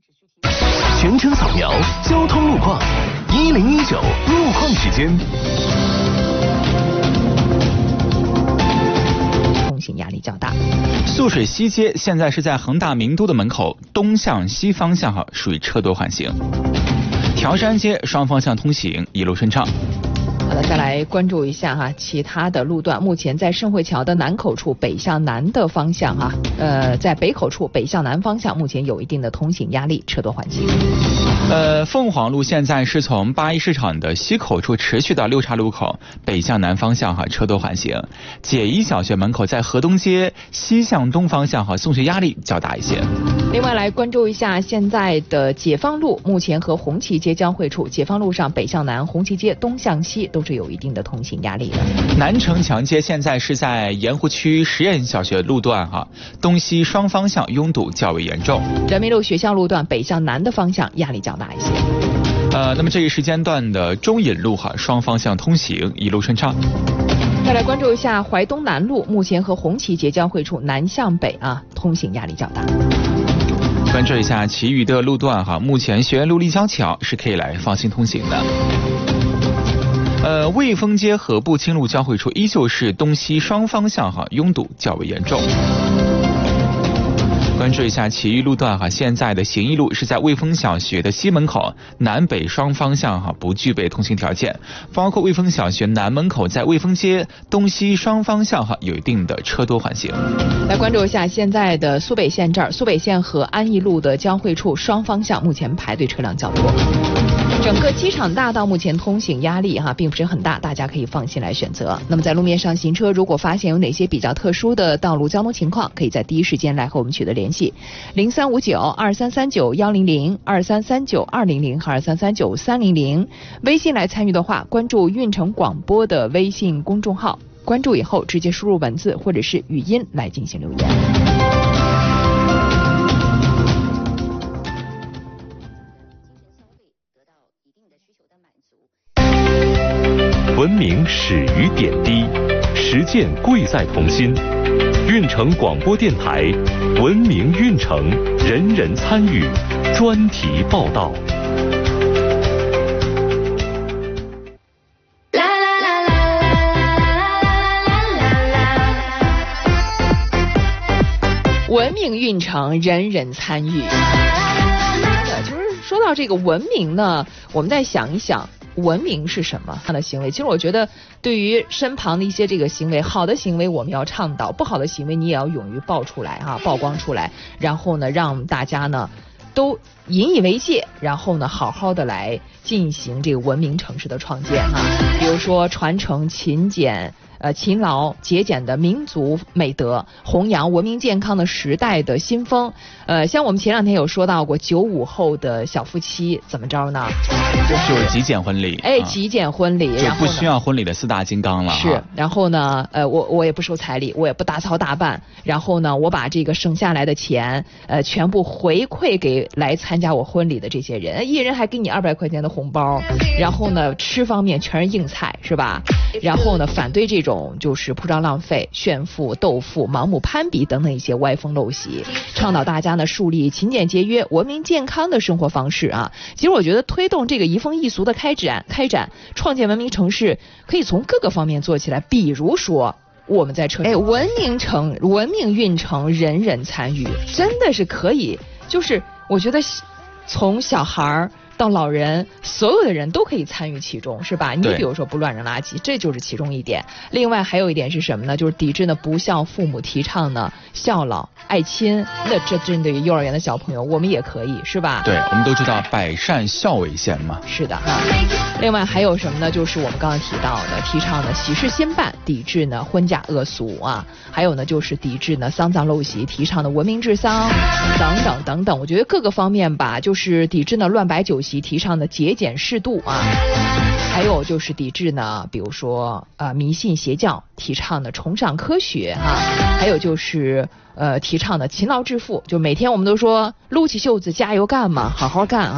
全程扫描交通路况，1019路况时间。 通行压力较大。 涑水西街现在是在恒大名都的门口，东向西方向属于车多缓行。条山街双方向通行一路顺畅。 好的，再来关注一下其他的路段。目前在盛汇桥的南口处北向南的方向在北口处北向南方向目前有一定的通行压力，车多缓行。 凤凰路现在是从八一市场的西口处持续到六岔路口，北向南方向车多缓行。解一小学门口在河东街西向东方向送学压力较大一些。 另外来关注一下现在的解放路，目前和红旗街交汇处，解放路上北向南，红旗街东向西都是有一定的通行压力的。 南城墙街现在是在盐湖区实验小学路段东西双方向拥堵较为严重。 人民路学校路段北向南的方向压力较大一些。 那么这一时间段的中引路双方向通行一路顺畅。 再来关注一下淮东南路，目前和红旗街交汇处南向北通行压力较大。 关注一下其余的路段目前学院路立交桥是可以来放心通行的。卫丰街和步青路交汇处依旧是东西双方向拥堵较为严重。关注一下其余路段现在的行义路是在卫丰小学的西门口，南北双方向不具备通行条件，包括卫丰小学南门口在卫丰街东西双方向有一定的车多缓行。 来关注一下现在的苏北线这儿，苏北线和安义路的交汇处双方向目前排队车辆较多。整个机场大道目前通行压力并不是很大，大家可以放心来选择。那么在路面上行车，如果发现有哪些比较特殊的道路交通情况，可以在第一时间来和我们取得联系。03592339-100、2339-200和2339-300。微信来参与的话，关注运城广播的微信公众号，关注以后直接输入文字或者是语音来进行留言。 文明始于点滴，实践贵在同心。运城广播电台文明运城，人人参与专题报道。 文明运城，人人参与。就是说到这个文明呢，我们再想一想，文明是什么样的行为？其实我觉得对于身旁的一些这个行为，好的行为我们要倡导，不好的行为你也要勇于爆出来曝光出来，然后呢让大家呢都引以为戒，然后呢好好的来进行这个文明城市的创建比如说传承勤劳节俭的民族美德，弘扬文明健康的时代的新风。像我们前两天有说到过95后的小夫妻怎么着呢？ 就是极简婚礼。 极简婚礼， 就不需要婚礼的4大金刚了。 是，然后呢，我也不收彩礼，我也不大操大办，然后呢，我把这个省下来的钱，全部回馈给来参加我婚礼的这些人，一人还给你200块钱的红包，然后呢，吃方面全是硬菜，是吧？然后呢，反对这种就是铺张浪费、炫富、斗富、盲目攀比等等一些歪风陋习，倡导大家呢树立勤俭节约、文明健康的生活方式其实我觉得推动这个移风易俗的开展，创建文明城市，可以从各个方面做起来。比如说我们在文明运城，人人参与，真的是可以。就是我觉得从小孩到老人，所有的人都可以参与其中，是吧？你比如说不乱扔垃圾，这就是其中一点。另外还有一点是什么呢？就是抵制呢不孝父母，提倡呢孝老爱亲。那这针对于幼儿园的小朋友，我们也可以，是吧？ 对，我们都知道百善孝为先嘛。 是的另外还有什么呢？就是我们刚刚提到的，提倡呢喜事兴办，抵制呢婚嫁恶俗还有呢就是抵制呢丧葬陋习，提倡的文明治丧等等等等。我觉得各个方面吧，就是抵制呢乱摆酒席，提倡的节俭适度还有就是抵制呢比如说迷信邪教，提倡的崇尚科学还有就是提倡的勤劳致富，就每天我们都说撸起袖子加油干嘛，好好干